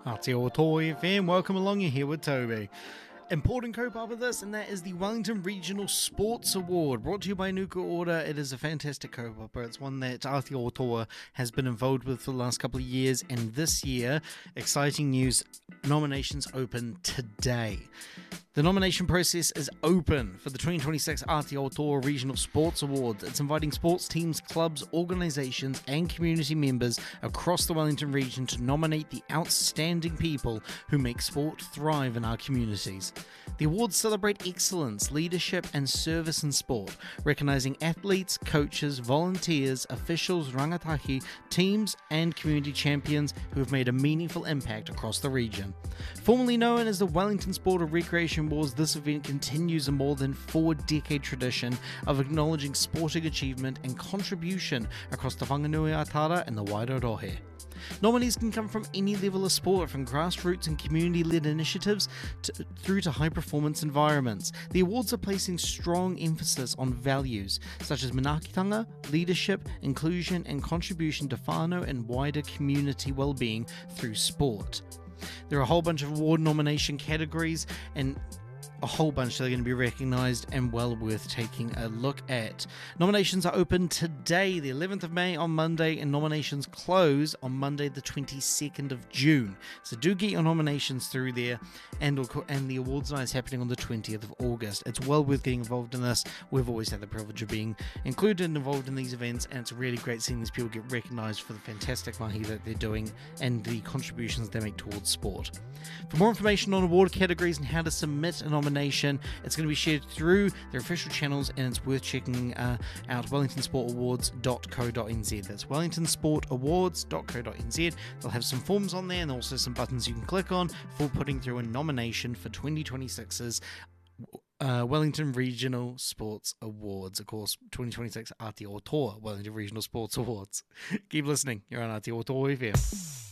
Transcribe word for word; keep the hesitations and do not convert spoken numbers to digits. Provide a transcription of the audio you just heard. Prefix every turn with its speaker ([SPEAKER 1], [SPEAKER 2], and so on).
[SPEAKER 1] Aotearoa F M, welcome along, you're here with Toby. Important co-part of this, and that is the Wellington Regional Sports Award, brought to you by Nuka Order. It is a fantastic co-part, it's one that Aotearoa has been involved with for the last couple of years, and this year, exciting news, nominations open today. The nomination process is open for the twenty twenty-six Aotearoa Regional Sports Awards. It's inviting sports teams, clubs, organisations and community members across the Wellington region to nominate the outstanding people who make sport thrive in our communities. The awards celebrate excellence, leadership and service in sport, recognising athletes, coaches, volunteers, officials, rangatahi, teams and community champions who have made a meaningful impact across the region. Formerly known as the Wellington Sport and Recreation Awards, this event continues a more than four-decade tradition of acknowledging sporting achievement and contribution across the Whanganui-a-Tara and the Wairorohe. Nominees can come from any level of sport, from grassroots and community-led initiatives to, through to high-performance environments. The awards are placing strong emphasis on values such as manaakitanga, leadership, inclusion and contribution to whānau and wider community well-being through sport. There are a whole bunch of award nomination categories and a whole bunch that are going to be recognised and well worth taking a look at. Nominations are open today, the eleventh of May on Monday, and nominations close on Monday the twenty-second of June. So do get your nominations through there, and, and the awards night is happening on the twentieth of August. It's well worth getting involved in this. We've always had the privilege of being included and involved in these events, and it's really great seeing these people get recognised for the fantastic mahi that they're doing and the contributions they make towards sport. For more information on award categories and how to submit a nomination, it's going to be shared through their official channels, and it's worth checking uh, out wellington sport awards dot co dot n z. That's wellington sport awards dot co dot n z. They'll have some forms on there and also some buttons you can click on for putting through a nomination for twenty twenty-six's uh, Wellington Regional Sports Awards. Of course, twenty twenty-six Aotearoa Wellington Regional Sports Awards. Keep listening. You're on Aotearoa F M.